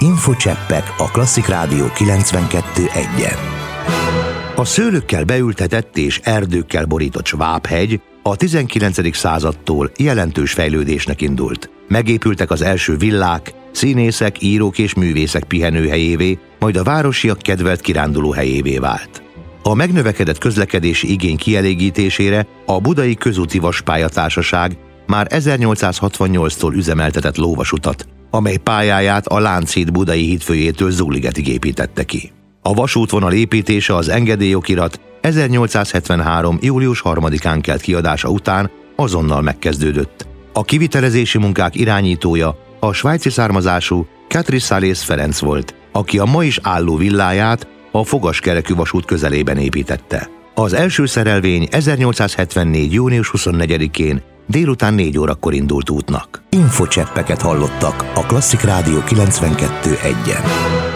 Infocseppek a Klasszik Rádió 92.1-en. A szőlőkkel beültetett és erdőkkel borított Svábhegy a 19. századtól jelentős fejlődésnek indult. Megépültek az első villák, színészek, írók és művészek pihenőhelyévé, majd a városiak kedvelt kirándulóhelyévé vált. A megnövekedett közlekedési igény kielégítésére a Budai Közúti Vaspályatársaság már 1868-tól üzemeltetett lóvasutat, amely pályáját a Lánchíd budai hídfőjétől Zugligetig építette ki. A vasútvonal építése az engedélyokirat 1873. július 3-án kelt kiadása után azonnal megkezdődött. A kivitelezési munkák irányítója a svájci származású Catrice Ferenc volt, aki a ma is álló villáját a fogaskerekű vasút közelében építette. Az első szerelvény 1874. június 24-én délután 4 órakor indult útnak. Infocseppeket hallottak a Klasszik Rádió 92.1-en.